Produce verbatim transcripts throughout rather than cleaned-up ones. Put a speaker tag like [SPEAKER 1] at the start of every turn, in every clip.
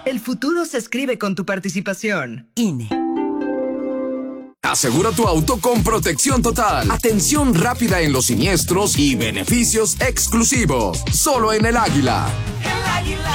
[SPEAKER 1] El futuro se escribe con tu participación.
[SPEAKER 2] I N E.
[SPEAKER 3] Asegura tu auto con protección total, atención rápida en los siniestros y beneficios exclusivos. Solo en El Águila.
[SPEAKER 4] El Águila.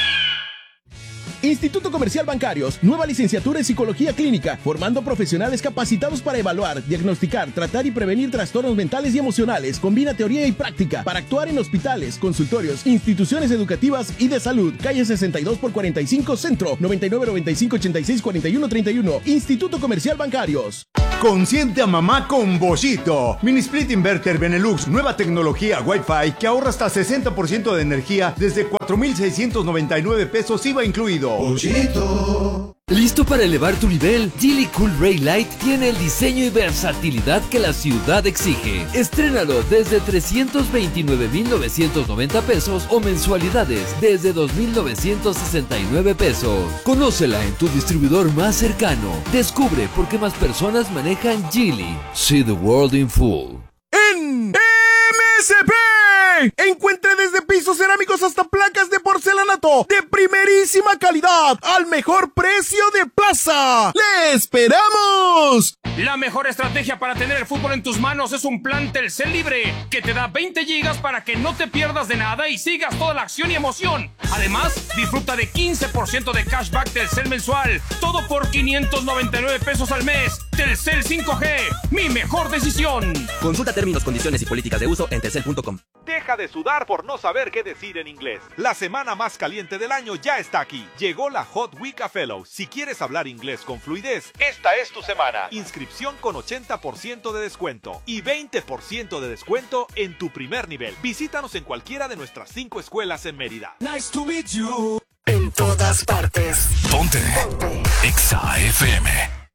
[SPEAKER 5] Instituto Comercial Bancarios, nueva licenciatura en Psicología Clínica, formando profesionales capacitados para evaluar, diagnosticar, tratar y prevenir trastornos mentales y emocionales. Combina teoría y práctica para actuar en hospitales, consultorios, instituciones educativas y de salud. Calle sesenta y dos por cuarenta y cinco Centro, noventa y nueve noventa y cinco ochenta y seis cuarenta y uno treinta y uno. Instituto Comercial Bancarios.
[SPEAKER 6] Consiente a mamá con Boschito. Mini Split Inverter Benelux, nueva tecnología Wi-Fi que ahorra hasta sesenta por ciento de energía desde cuatro mil seiscientos noventa y nueve pesos I V A incluido.
[SPEAKER 7] Boschito. ¿Listo para elevar tu nivel? Geely Cool Ray Light tiene el diseño y versatilidad que la ciudad exige. Estrénalo desde trescientos veintinueve mil novecientos noventa pesos o mensualidades desde dos mil novecientos sesenta y nueve pesos. Conócela en tu distribuidor más cercano. Descubre por qué más personas manejan Geely. See the world in full.
[SPEAKER 5] En M S P encuentre desde pisos cerámicos hasta placas de porcelanato de primerísima calidad al mejor precio de plaza. ¡Le esperamos!
[SPEAKER 8] La mejor estrategia para tener el fútbol en tus manos es un plan Telcel Libre que te da veinte gigas para que no te pierdas de nada y sigas toda la acción y emoción. Además, disfruta de quince por ciento de cashback Telcel mensual, todo por quinientos noventa y nueve pesos al mes. Telcel cinco G, mi mejor decisión.
[SPEAKER 9] Consulta términos, condiciones y políticas de uso en telcel punto com.
[SPEAKER 10] Deja de sudar por no saber qué decir en inglés. La semana más caliente del año ya está aquí. Llegó la Hot Week a Fellows. Si quieres hablar inglés con fluidez, esta es tu semana. Inscripción con ochenta por ciento de descuento y veinte por ciento de descuento en tu primer nivel. Visítanos en cualquiera de nuestras cinco escuelas en Mérida.
[SPEAKER 4] Nice to meet you. En todas partes.
[SPEAKER 11] Ponte. Ponte. Exa F M.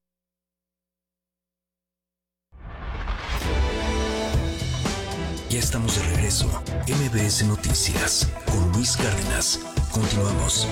[SPEAKER 12] Ya estamos de regreso. M B S Noticias con Luis Cárdenas. Continuamos.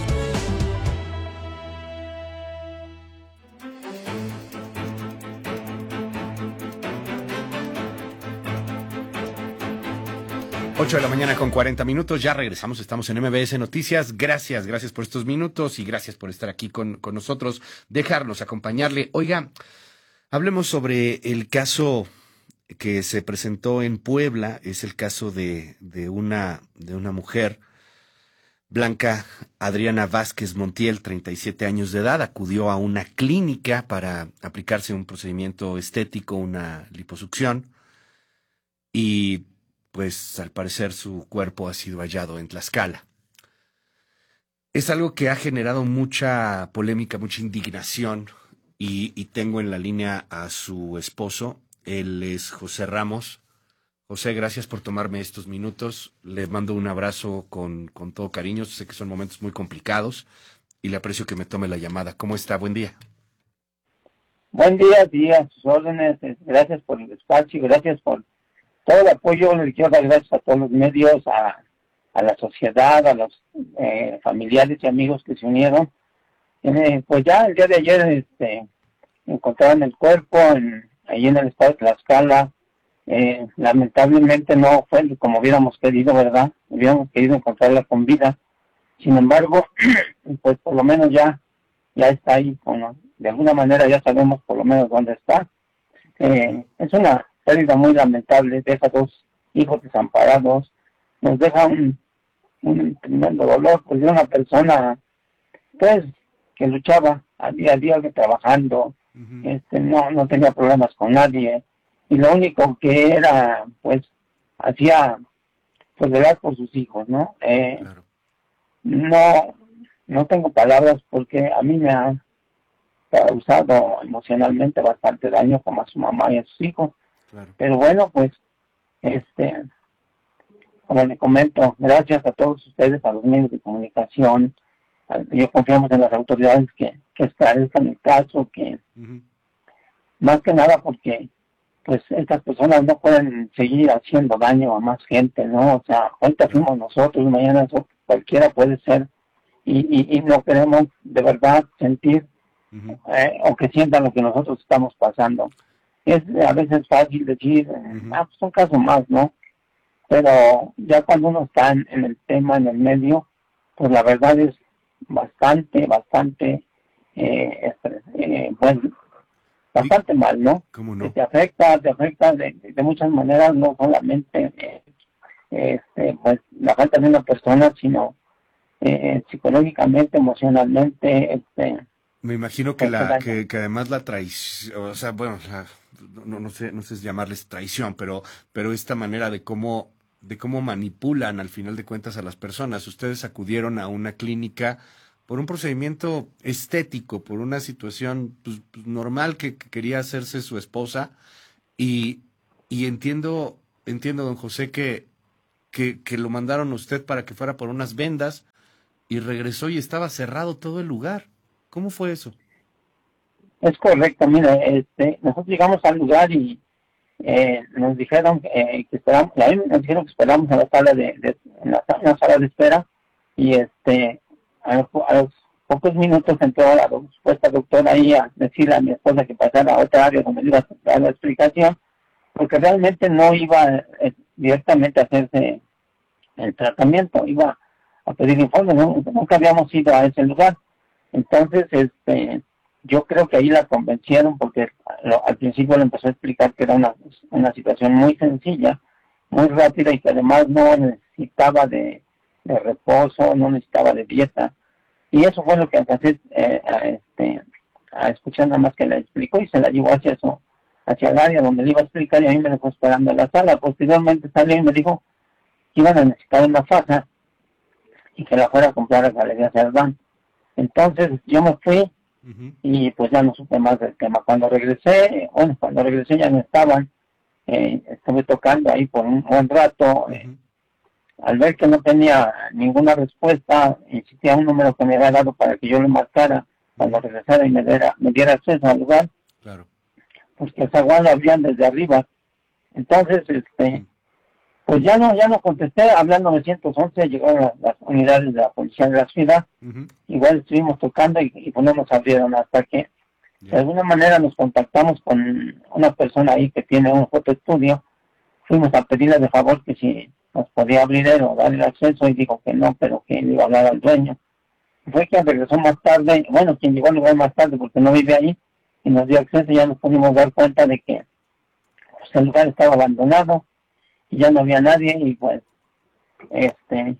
[SPEAKER 13] ocho de la mañana con cuarenta minutos, ya regresamos, estamos en M B S Noticias. Gracias, gracias por estos minutos y gracias por estar aquí con, con nosotros, dejarnos acompañarle. Oiga, hablemos sobre el caso que se presentó en Puebla. Es el caso de, de, una, de una mujer, Blanca Adriana Vázquez Montiel, treinta y siete años de edad, acudió a una clínica para aplicarse un procedimiento estético, una liposucción, y pues al parecer su cuerpo ha sido hallado en Tlaxcala. Es algo que ha generado mucha polémica, mucha indignación, y, y tengo en la línea a su esposo. Él es José Ramos. José, gracias por tomarme estos minutos. Le mando un abrazo con, con todo cariño. Sé que son momentos muy complicados y le aprecio que me tome la llamada. ¿Cómo está? Buen día.
[SPEAKER 14] Buen día, sí, a sus órdenes. Gracias por el espacio, gracias por todo el apoyo. Le quiero dar gracias a todos los medios, a, a la sociedad, a los eh, familiares y amigos que se unieron. Eh, pues ya el día de ayer este, encontraron el cuerpo en ahí en el estado de Tlaxcala. Eh, lamentablemente no fue como hubiéramos querido, ¿verdad? Hubiéramos querido encontrarla con vida. Sin embargo, pues por lo menos ya ya está ahí. Bueno, de alguna manera ya sabemos por lo menos dónde está. Eh, es una pérdida muy lamentable. Deja dos hijos desamparados. Nos deja un, un tremendo dolor, pues de una persona pues que luchaba al día a día trabajando. Uh-huh. Este, no, no tenía problemas con nadie, y lo único que era, pues, hacía, pues, velar por sus hijos, ¿no? Eh, claro. No, no tengo palabras porque a mí me ha causado emocionalmente bastante daño, como a su mamá y a sus hijos. Claro. Pero bueno, pues, este, como le comento, gracias a todos ustedes, a los medios de comunicación. Yo confiamos en las autoridades que, que esclarezcan el caso, que uh-huh. más que nada porque pues estas personas no pueden seguir haciendo daño a más gente, ¿no? O sea, ahorita fuimos nosotros, mañana eso cualquiera puede ser, y, y, y no queremos de verdad sentir uh-huh. eh, o que sientan lo que nosotros estamos pasando. Es a veces fácil decir, uh-huh. ah, pues un caso más, ¿no? Pero ya cuando uno está en, en el tema, en el medio, pues la verdad es bastante, bastante, eh, eh, bueno, bastante mal, ¿no?
[SPEAKER 13] ¿Cómo no?
[SPEAKER 14] Que te afecta, te afecta de, de muchas maneras, no solamente eh, este, pues, la falta de una persona, sino eh, psicológicamente, emocionalmente, este.
[SPEAKER 13] Me imagino que la que, que además la traición, o sea, bueno, la, no, no sé, no sé si llamarles traición, pero, pero esta manera de cómo, de cómo manipulan al final de cuentas a las personas. Ustedes acudieron a una clínica por un procedimiento estético, por una situación pues, pues, normal que, que quería hacerse su esposa, y, y entiendo, entiendo, don José, que, que, que lo mandaron a usted para que fuera por unas vendas, y regresó y estaba cerrado todo el lugar. ¿Cómo fue eso?
[SPEAKER 14] Es correcto, mira, este, nosotros llegamos al lugar y eh, nos dijeron eh, que esperamos, ahí nos dijeron que esperamos en la sala de, de en la, en la sala de espera, y este a los, a los pocos minutos entró la supuesta doctora ahí a decirle a mi esposa que pasara a otra área donde le iba a dar la explicación, porque realmente no iba eh, directamente a hacerse el tratamiento, iba a pedir informes, ¿no? Nunca habíamos ido a ese lugar. Entonces, este, yo creo que ahí la convencieron porque lo, al principio le empezó a explicar que era una, una situación muy sencilla, muy rápida, y que además no necesitaba de, de reposo, no necesitaba de dieta. Y eso fue lo que alcancé eh, a, este, a escuchar, nada más que la explicó, y se la llevó hacia eso, hacia el área donde le iba a explicar, y a mí me dejó esperando en la sala. Posteriormente salió y me dijo que iban a necesitar una faja y que la fuera a comprar a Galerías Cerdán. Entonces yo me fui uh-huh. y pues ya no supe más del tema. Cuando regresé, bueno, cuando regresé ya no estaban, eh, estuve tocando ahí por un buen rato, uh-huh. eh, al ver que no tenía ninguna respuesta, insistía un número que me había dado para que yo le marcara cuando regresara y me diera, me diera acceso al lugar,
[SPEAKER 13] claro.
[SPEAKER 14] Pues que el zaguán lo abrían desde arriba. Entonces, este... Uh-huh. Pues ya no, ya no contesté, hablé al nueve once, llegaron las, las unidades de la policía de la ciudad, uh-huh. igual estuvimos tocando y, y pues no nos abrieron hasta que yeah. de alguna manera nos contactamos con una persona ahí que tiene un fotoestudio, fuimos a pedirle de favor que si nos podía abrir él o darle acceso, y dijo que no, pero que le iba a hablar al dueño. Fue quien regresó más tarde, bueno, quien llegó al lugar más tarde porque no vive ahí, y nos dio acceso, y ya nos pudimos dar cuenta de que pues, el lugar estaba abandonado, y ya no había nadie, y pues este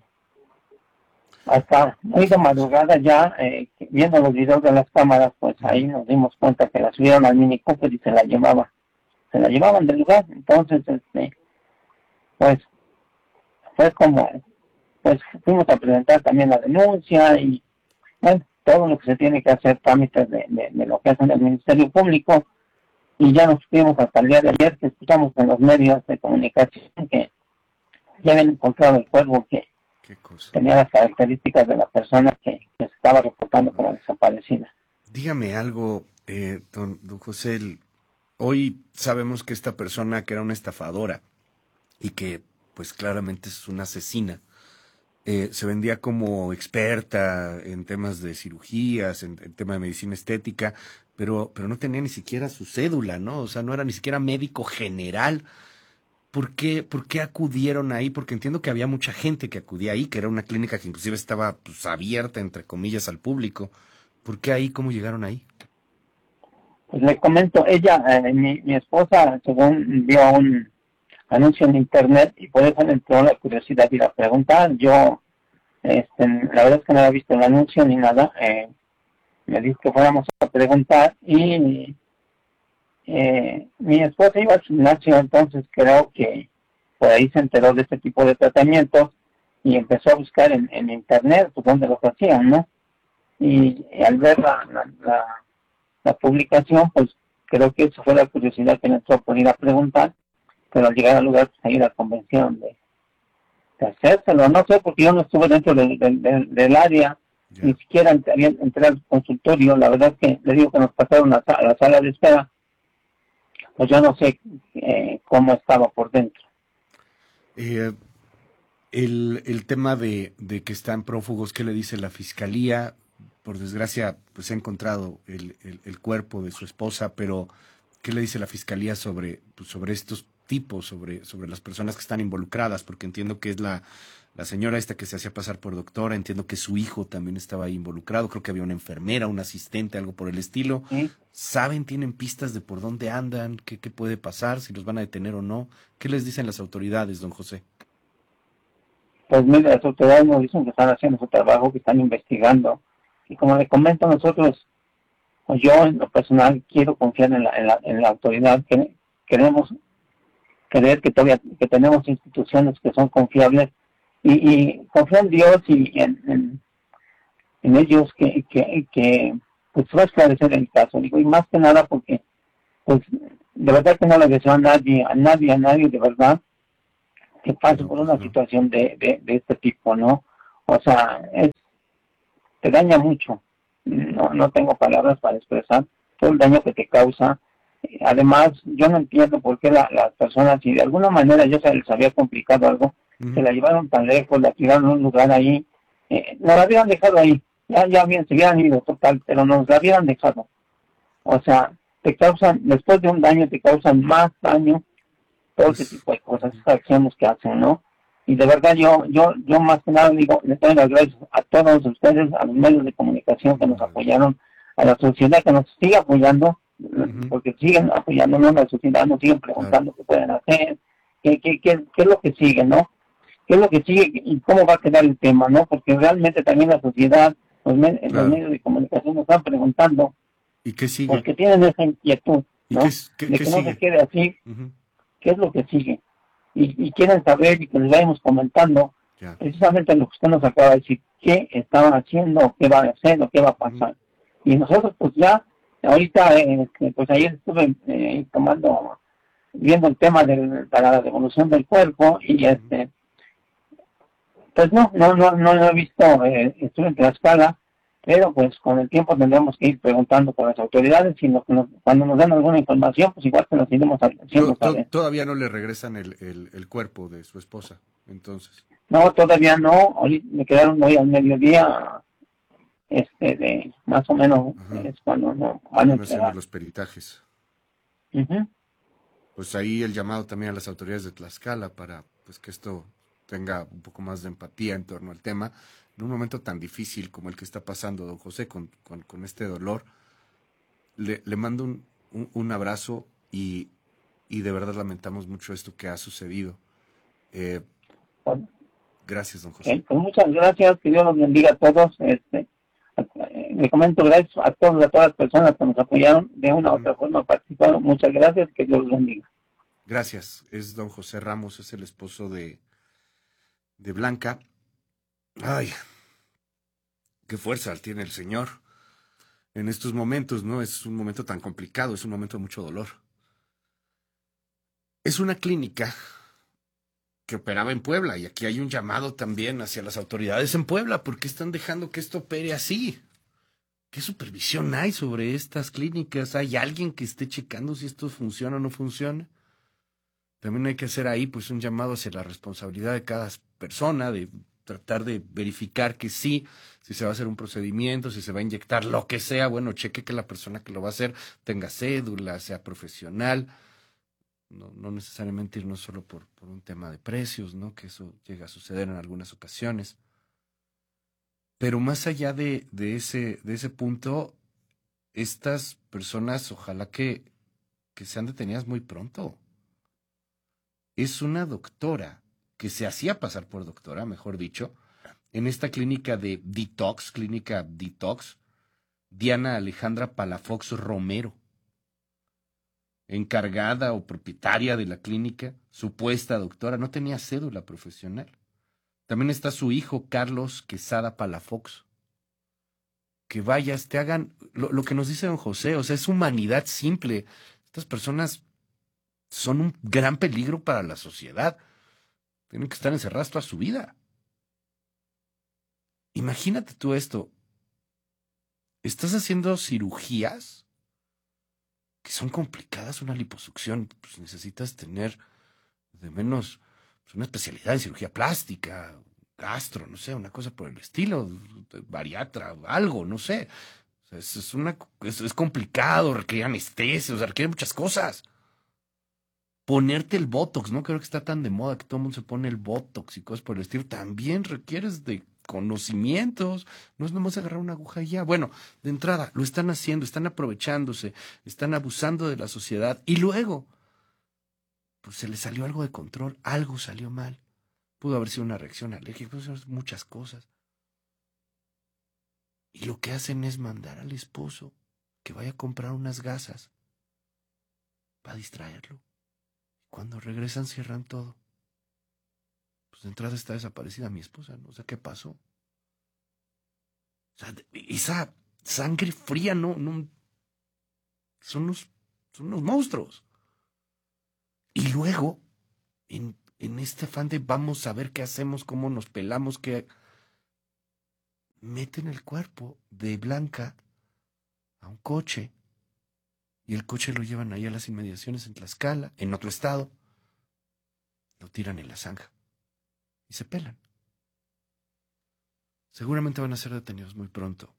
[SPEAKER 14] hasta muy de madrugada ya eh, viendo los videos de las cámaras, pues ahí nos dimos cuenta que la subieron al Mini Cooper y se la llevaba se la llevaban del lugar. Entonces este pues fue como pues fuimos a presentar también la denuncia y bueno, todo lo que se tiene que hacer, trámites de, de, de lo que hace el Ministerio Público. Y ya nos fuimos hasta el día de ayer, que escuchamos en los medios de comunicación que ya habían encontrado el cuerpo que tenía las características de la persona que, que se estaba reportando como desaparecida.
[SPEAKER 13] Dígame algo, eh, don, don José. El, hoy sabemos que esta persona, que era una estafadora y que pues claramente es una asesina, eh, se vendía como experta en temas de cirugías, en, en tema de medicina estética, pero, pero no tenía ni siquiera su cédula, ¿no? O sea, no era ni siquiera médico general. ¿Por qué, por qué acudieron ahí? Porque entiendo que había mucha gente que acudía ahí, que era una clínica que inclusive estaba pues, abierta, entre comillas, al público. ¿Por qué ahí? ¿Cómo llegaron ahí?
[SPEAKER 14] Pues le comento, ella, eh, mi, mi esposa, según vio un anuncio en internet, y por eso le entró la curiosidad y la pregunta. Yo, este, la verdad es que no había visto el anuncio ni nada. Eh, me dijo que fuéramos a preguntar, y eh, mi esposa iba al gimnasio, entonces creo que por ahí se enteró de este tipo de tratamientos y empezó a buscar en, en internet pues dónde los hacían, ¿no? Y, y al ver la, la, la, la publicación, pues creo que eso fue la curiosidad que le entró por ir a preguntar, pero al llegar al lugar pues ahí la convencieron de, de hacérselo. No sé, porque yo no estuve dentro del, del, del, del área, yeah. ni siquiera entré, entré al consultorio. La verdad es que le digo que nos pasaron a, a la sala de espera, pues yo no sé eh, cómo estaba por dentro.
[SPEAKER 13] Eh, el, el tema de, de que están prófugos, ¿qué le dice la fiscalía? Por desgracia, pues se ha encontrado el, el, el cuerpo de su esposa, pero ¿qué le dice la fiscalía sobre, pues, sobre estos tipos, sobre, sobre las personas que están involucradas? Porque entiendo que es la, la señora esta que se hacía pasar por doctora, entiendo que su hijo también estaba ahí involucrado, creo que había una enfermera, un asistente, algo por el estilo. ¿Sí? ¿Saben, tienen pistas de por dónde andan, qué, qué puede pasar, si los van a detener o no? ¿Qué les dicen las autoridades, don José?
[SPEAKER 14] Pues mira, las autoridades nos dicen que están haciendo su trabajo, que están investigando. Y como le comento, nosotros, pues yo en lo personal quiero confiar en la, en la, en la autoridad, que queremos creer que todavía que tenemos instituciones que son confiables y, y confío en Dios y en, en, en ellos que, que, que pues va a esclarecer el caso. Digo, y más que nada porque pues de verdad que no le deseo a nadie, a nadie, a nadie de verdad que pase por una situación de, de, de este tipo, ¿no? O sea, es, te daña mucho. No, no tengo palabras para expresar todo el daño que te causa. Además, yo no entiendo por qué las la personas, si de alguna manera ya se les había complicado algo, uh-huh. se la llevaron tan lejos, la tiraron a un lugar ahí, eh, nos la habían dejado ahí, ya, ya bien, se hubieran ido total, pero nos la habían dejado. O sea, te causan, después de un daño, te causan más daño, todo ese tipo de cosas, esas acciones que hacen, ¿no? Y de verdad yo, yo, yo más que nada digo, les doy las gracias a todos ustedes, a los medios de comunicación que nos apoyaron, a la sociedad que nos sigue apoyando, uh-huh. porque siguen apoyándonos, la sociedad nos siguen preguntando uh-huh. qué pueden hacer, qué, qué, qué, qué es lo que sigue, ¿no? ¿Qué es lo que sigue y cómo va a quedar el tema, ¿no? Porque realmente también la sociedad, los, med- claro. los medios de comunicación nos están preguntando.
[SPEAKER 13] ¿Y qué sigue?
[SPEAKER 14] Porque tienen esa inquietud, ¿no?
[SPEAKER 13] ¿Y qué, qué,
[SPEAKER 14] de
[SPEAKER 13] qué
[SPEAKER 14] que
[SPEAKER 13] sigue?
[SPEAKER 14] no se quede así,
[SPEAKER 13] uh-huh.
[SPEAKER 14] ¿qué es lo que sigue? Y, y quieren saber y que les vayamos comentando ya. precisamente lo que usted nos acaba de decir, qué estaban haciendo, qué van a hacer, o qué va a pasar. Uh-huh. Y nosotros pues ya, ahorita, eh, pues ayer estuve eh, tomando, viendo el tema del, para la devolución del cuerpo y este, pues no, no, no, no lo he visto, eh, estuve en Tlaxcala, pero pues con el tiempo tendremos que ir preguntando por las autoridades y lo que nos, cuando nos dan alguna información, pues igual que nos iremos haciendo saber.
[SPEAKER 13] Todavía no le regresan el, el, el cuerpo de su esposa, entonces.
[SPEAKER 14] No, todavía no, ahorita me quedaron hoy al mediodía, este, de más o menos Ajá. es cuando no van a entregar
[SPEAKER 13] los peritajes.
[SPEAKER 14] Uh-huh.
[SPEAKER 13] Pues ahí el llamado también a las autoridades de Tlaxcala para pues que esto tenga un poco más de empatía en torno al tema. En un momento tan difícil como el que está pasando don José con, con, con este dolor, le, le mando un, un, un abrazo y, y de verdad lamentamos mucho esto que ha sucedido. Eh, bueno, gracias, don José.
[SPEAKER 14] Eh, pues muchas gracias, que Dios los bendiga a todos. Este, eh, le comento gracias a todos, a todas las personas que nos apoyaron de una u otra forma, participaron. Muchas gracias, que Dios los bendiga.
[SPEAKER 13] Gracias, es don José Ramos, es el esposo de, de Blanca. Ay, qué fuerza tiene el Señor en estos momentos, ¿no? Es un momento tan complicado, es un momento de mucho dolor. Es una clínica que operaba en Puebla y aquí hay un llamado también hacia las autoridades en Puebla. ¿Por qué están dejando que esto opere así? ¿Qué supervisión hay sobre estas clínicas? ¿Hay alguien que esté checando si esto funciona o no funciona? También hay que hacer ahí pues un llamado hacia la responsabilidad de cada persona, de tratar de verificar que sí, si se va a hacer un procedimiento, si se va a inyectar lo que sea, bueno, cheque que la persona que lo va a hacer tenga cédula, sea profesional, no, no necesariamente irnos solo por, por un tema de precios, ¿no? Que eso llega a suceder en algunas ocasiones. Pero más allá de, de, ese, de ese punto, estas personas ojalá que, que sean detenidas muy pronto. Es una doctora que se hacía pasar por doctora, mejor dicho, en esta clínica de Detox, clínica Detox, Diana Alejandra Palafox Romero, encargada o propietaria de la clínica, supuesta doctora, no tenía cédula profesional. También está su hijo, Carlos Quesada Palafox. Que vayas, te hagan lo, lo que nos dice don José, o sea, es humanidad simple. Estas personas son un gran peligro para la sociedad. Tienen que estar encerradas toda su vida. Imagínate tú esto. Estás haciendo cirugías que son complicadas, una liposucción, pues necesitas tener de menos pues una especialidad en cirugía plástica, gastro, no sé, una cosa por el estilo, bariatra, algo, no sé. O sea, es, es, una, es, es complicado, requiere anestesia, o sea, requiere muchas cosas. ponerte el Botox, ¿no? Creo que está tan de moda que todo el mundo se pone el Botox y cosas por el estilo. También requieres de conocimientos. No es nomás agarrar una aguja y ya. Bueno, de entrada, lo están haciendo, están aprovechándose, están abusando de la sociedad. Y luego, pues se les salió algo de control, algo salió mal. Pudo haber sido una reacción alérgica, pudo ser muchas cosas. Y lo que hacen es mandar al esposo que vaya a comprar unas gasas para distraerlo. Cuando regresan cierran todo. Pues de entrada está desaparecida mi esposa, no sé qué pasó. O sea, esa sangre fría no, no son unos, son unos monstruos. Y luego, en, en este afán de vamos a ver qué hacemos, cómo nos pelamos, qué meten el cuerpo de Blanca a un coche. Y el coche lo llevan ahí a las inmediaciones en Tlaxcala, en otro estado. Lo tiran en la zanja. Y se pelan. Seguramente van a ser detenidos muy pronto.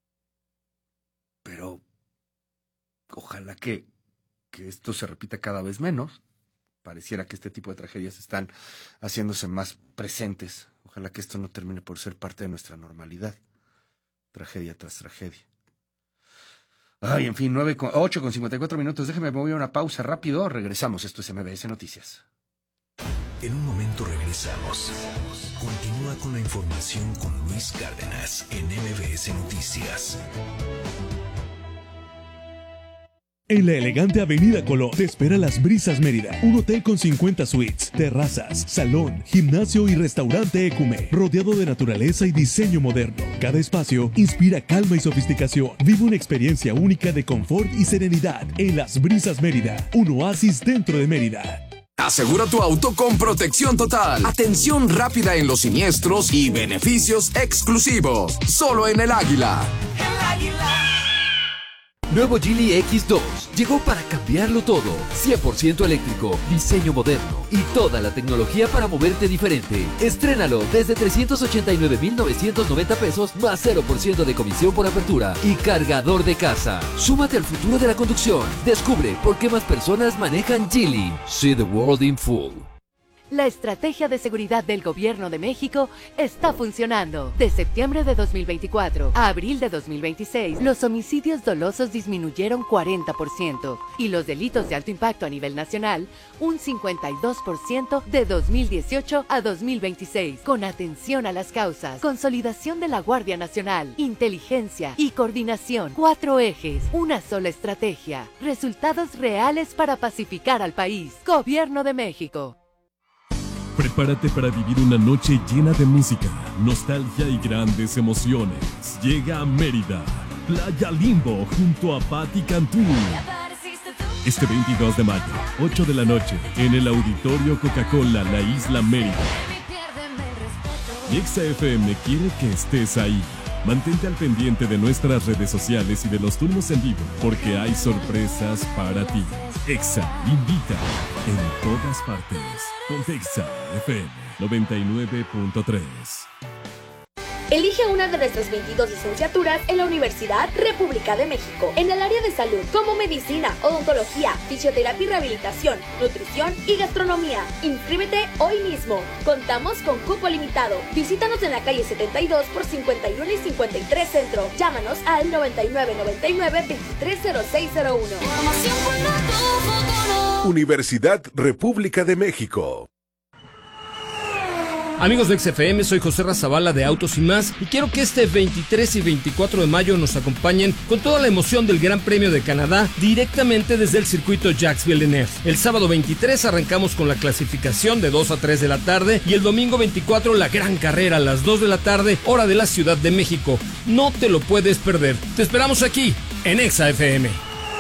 [SPEAKER 13] Pero ojalá que, que esto se repita cada vez menos. Pareciera que este tipo de tragedias están haciéndose más presentes. Ojalá que esto no termine por ser parte de nuestra normalidad. Tragedia tras tragedia. Ay, en fin, nueve con, ocho con cincuenta y cuatro minutos. Déjeme, me voy a una pausa rápido. Regresamos. Esto es M B S Noticias.
[SPEAKER 12] En un momento regresamos. Continúa con la información con Luis Cárdenas en M B S Noticias.
[SPEAKER 2] En la elegante Avenida Colón te espera Las Brisas Mérida, un hotel con cincuenta suites, terrazas, salón, gimnasio y restaurante Ecume, rodeado de naturaleza y diseño moderno. Cada espacio inspira calma y sofisticación. Vive una experiencia única de confort y serenidad en Las Brisas Mérida, un oasis dentro de Mérida.
[SPEAKER 3] Asegura tu auto con Protección Total. Atención rápida en los siniestros y beneficios exclusivos. Solo en El Águila.
[SPEAKER 7] El Águila. Nuevo Geely X dos llegó para cambiarlo todo. cien por ciento eléctrico, diseño moderno y toda la tecnología para moverte diferente. Estrénalo desde trescientos ochenta y nueve mil novecientos noventa pesos más cero por ciento de comisión por apertura y cargador de casa. Súmate al futuro de la conducción. Descubre por qué más personas manejan Geely. See the world in full.
[SPEAKER 15] La estrategia de seguridad del Gobierno de México está funcionando. De septiembre de dos mil veinticuatro a abril de dos mil veintiséis, los homicidios dolosos disminuyeron cuarenta por ciento y los delitos de alto impacto a nivel nacional un cincuenta y dos por ciento de dos mil dieciocho a dos mil veintiséis. Con atención a las causas, consolidación de la Guardia Nacional, inteligencia y coordinación. Cuatro ejes, una sola estrategia. Resultados reales para pacificar al país. Gobierno de México.
[SPEAKER 2] Prepárate para vivir una noche llena de música, nostalgia y grandes emociones. Llega a Mérida, Playa Limbo, junto a Patti Cantú. Este veintidós de mayo, ocho de la noche, en el Auditorio Coca-Cola, la Isla Mérida. Y Exa F M quiere que estés ahí. Mantente al pendiente de nuestras redes sociales y de los turnos en vivo, porque hay sorpresas para ti. Exa invita en todas partes. Ponte Exa F M noventa y nueve punto tres.
[SPEAKER 16] Elige una de nuestras veintidós licenciaturas en la Universidad República de México, en el área de salud, como medicina, odontología, fisioterapia y rehabilitación, nutrición y gastronomía. Inscríbete hoy mismo. Contamos con cupo limitado. Visítanos en la calle setenta y dos por cincuenta y uno y cincuenta y tres Centro. Llámanos al noventa y nueve noventa y nueve veintitrés cero seis cero uno.
[SPEAKER 17] Universidad República de México.
[SPEAKER 8] Amigos de X F M, soy José Razabala de Autos y Más y quiero que este veintitrés y veinticuatro de mayo nos acompañen con toda la emoción del Gran Premio de Canadá directamente desde el circuito Jacques Villeneuve. El sábado veintitrés arrancamos con la clasificación de dos a tres de la tarde y el domingo veinticuatro la gran carrera a las dos de la tarde, hora de la Ciudad de México. No te lo puedes perder. Te esperamos aquí en X F M.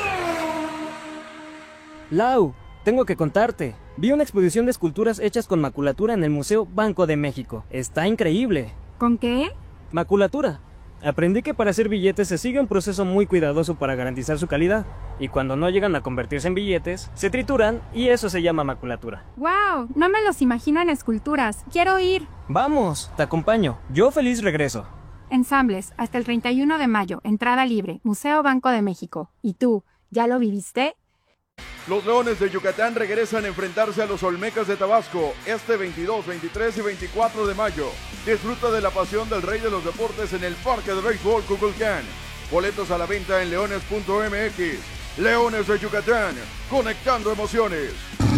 [SPEAKER 18] Lau, tengo que contarte. Vi una exposición de esculturas hechas con maculatura en el Museo Banco de México. Está increíble.
[SPEAKER 19] ¿Con qué?
[SPEAKER 18] Maculatura. Aprendí que para hacer billetes se sigue un proceso muy cuidadoso para garantizar su calidad. Y cuando no llegan a convertirse en billetes, se trituran y eso se llama maculatura.
[SPEAKER 19] ¡Wow! No me los imagino en esculturas. quiero ir.
[SPEAKER 18] Vamos, te acompaño. Yo feliz regreso.
[SPEAKER 19] Ensambles, hasta el treinta y uno de mayo, entrada libre, Museo Banco de México. ¿Y tú, ya lo viviste?
[SPEAKER 20] Los Leones de Yucatán regresan a enfrentarse a los Olmecas de Tabasco este veintidós, veintitrés y veinticuatro de mayo. Disfruta de la pasión del rey de los deportes en el Parque de Béisbol Cuculcán. Boletos a la venta en leones punto m x. Leones de Yucatán, conectando emociones.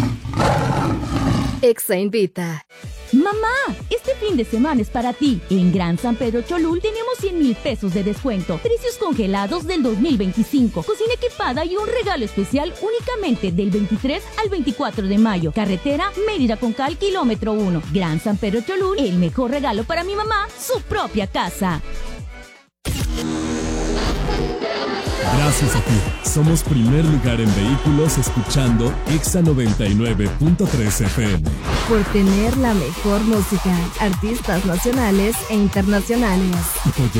[SPEAKER 21] Exa invita.
[SPEAKER 22] Mamá, este fin de semana es para ti. En Gran San Pedro Cholul tenemos cien mil pesos de descuento. Precios congelados del dos mil veinticinco. Cocina equipada y un regalo especial únicamente del veintitrés al veinticuatro de mayo. Carretera Mérida Concal, kilómetro uno. Gran San Pedro Cholul, el mejor regalo para mi mamá, su propia casa.
[SPEAKER 23] Gracias a ti, somos primer lugar en vehículos escuchando Exa noventa y nueve punto tres F M.
[SPEAKER 21] Por tener la mejor música, artistas nacionales e internacionales.